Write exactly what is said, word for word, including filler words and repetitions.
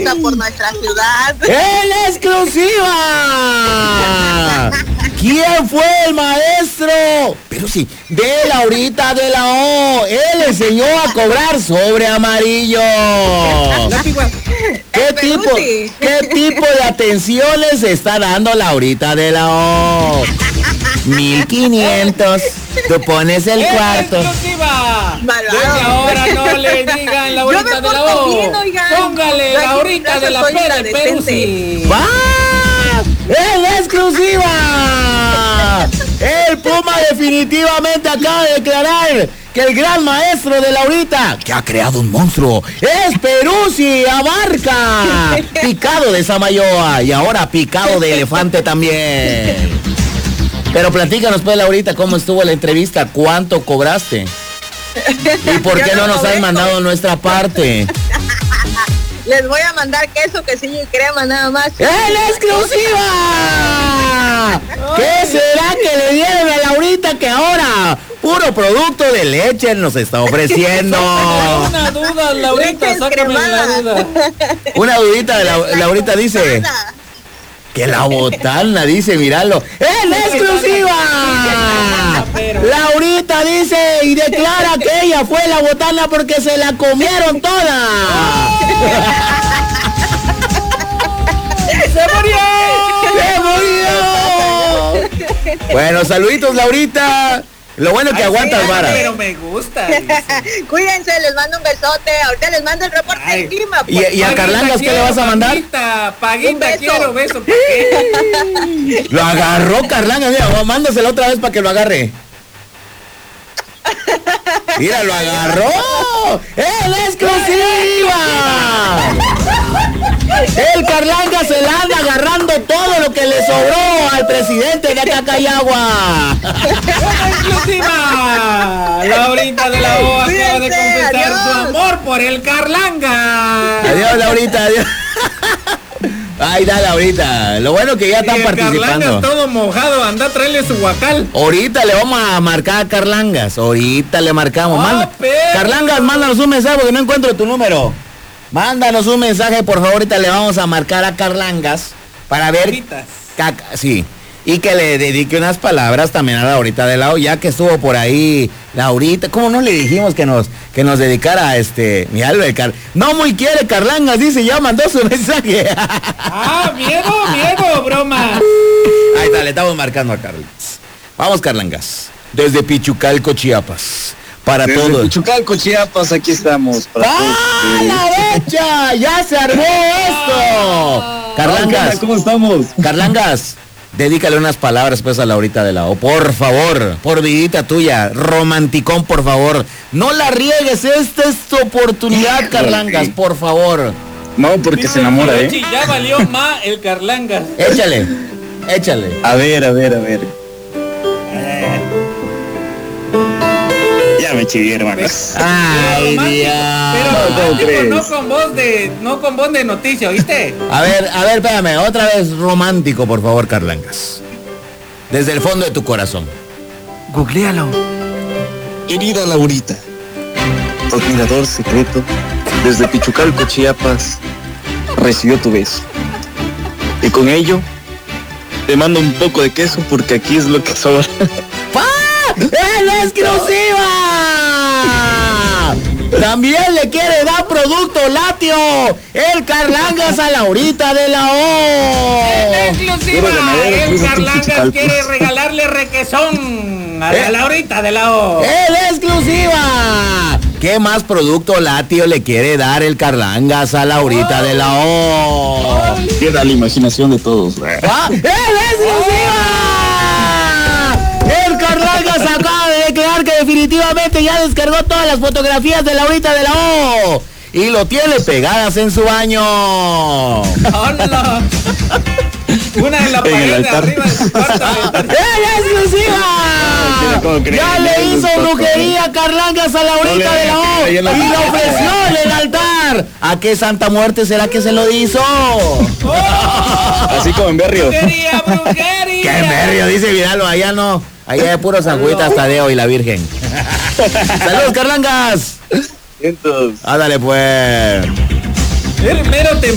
anda por nuestra ciudad. ¡En exclusiva! ¿Quién fue el maestro? Pero sí, de Laurita de la O. Él enseñó a cobrar sobre amarillo. ¿Qué tipo, ¿Qué tipo de atenciones está dando Laurita de la O? mil quinientos. Tú pones el cuarto. ¡Exclusiva! Desde ahora no le digan Laurita de la O. Póngale Laurita de la P de Perú. ¡Va! ¡En exclusiva! El Puma definitivamente acaba de declarar que el gran maestro de Laurita, que ha creado un monstruo, es Peruzzi Abarca. Picado de Samayoa y ahora picado de elefante también. Pero platícanos pues, Laurita, cómo estuvo la entrevista, cuánto cobraste y por qué no nos has mandado nuestra parte. Les voy a mandar queso, quesillo y crema nada más. ¡En exclusiva! ¿Qué será que le dieron a Laurita que ahora puro producto de leche nos está ofreciendo? Una duda, Laurita, sácame la duda. Una dudita de la, Laurita dice que la botana, dice, míralo. ¡En exclusiva! Laurita dice y declara que ella fue la botana porque se la comieron toda. ¡Se murió! ¡Se murió! Bueno, saluditos, Laurita. Lo bueno que Ay, aguantas, sí, vara. Pero me gusta. Cuídense, les mando un besote. Ahorita les mando el reporte Ay. del clima. ¿Y, y a Carlangas qué le vas a mandar? Paguita, paguita, Un beso. quiero beso. ¿pa' qué? Lo agarró Carlangas, mira, mándaselo otra vez para que lo agarre. Mira, lo agarró. ¡En exclusiva! El Carlangas se la anda agarrando todo lo que le sobró al presidente de Cacayagua. ¡En exclusiva! Laurita de la O acaba de Cuídense, confesar adiós. su amor por el Carlanga. Adiós, Laurita, adiós. Ay, dale, Laurita. Lo bueno que ya están Y el participando. Carlangas todo mojado, anda a traerle su guacal. Ahorita le vamos a marcar a Carlangas. Ahorita le marcamos. ¡Ah, Manda- perro! Carlangas, mándanos un mensaje porque no encuentro tu número. Mándanos un mensaje, por favor. Ahorita le vamos a marcar a Carlangas para ver. Ahoritas. Caca- sí. Y que le dedique unas palabras también a Laurita de la O, ya que estuvo por ahí. Laurita, ¿cómo no le dijimos que nos que nos dedicara a este? Mira, lo de Car- no muy quiere Carlangas, dice, ya mandó su mensaje. Ah, miedo, miedo, broma. Ahí está, le estamos marcando a Carlangas. Vamos, Carlangas. Desde Pichucalco, Chiapas. Para Desde todos. Pichucalco, Chiapas, aquí estamos. Para ¡Ah, todos. la derecha! ¡Ya se armó esto! Carlangas, ¿Cómo estamos? Carlangas, dedícale unas palabras pues a Laurita de la O. Por favor, por vidita tuya, romanticón, por favor. No la riegues, esta es tu oportunidad, Carlangas, por favor. No, porque se enamora, ¿eh? Sí, ya valió más el Carlangas. Échale, échale. A ver, a ver, a ver. Ya me chiví, hermanos. Ay, Romántico, pero Dios. ¿cómo romántico, crees? no con voz de, no con voz de noticia, ¿oíste? A ver, a ver, espérame, otra vez romántico, por favor, Carlangas. Desde el fondo de tu corazón. Googlealo. Querida Laurita, tu admirador secreto, desde Pichucalco, Chiapas, recibió tu beso. Y con ello, te mando un poco de queso porque aquí es lo que sobra. ¡Ah! ¡En exclusiva! También le quiere dar producto lácteo el Carlangas a Laurita de la En O. exclusiva, el Carlangas quiere regalarle requesón a la Eh. Laurita de la O. ¡En exclusiva! ¿Qué más producto lácteo le quiere dar el Carlangas a Laurita de la O? Queda la imaginación de todos. ¡Ah! ¡En exclusiva! El Carlangas acaba de declarar que definitivamente ya descargó todas las fotografías de Laurita de la O y lo tiene pegadas en su baño. ¡Hola! Una en la En el pared de altar. arriba de su cuarto. ¡En exclusiva! ¿Cómo crees? Ya le hizo brujería Carlangas a Laurita No le de la O ahí y en la- le ofreció en el altar. ¿A qué Santa Muerte será que se lo hizo? Así como en Berrio. ¡Brujería, brujería! ¡Qué medio! Dice Vidalo, allá no. Allá de puros agüitas Tadeo y la Virgen. ¡Saludos, Carlangas! Entonces, Ándale pues. El mero te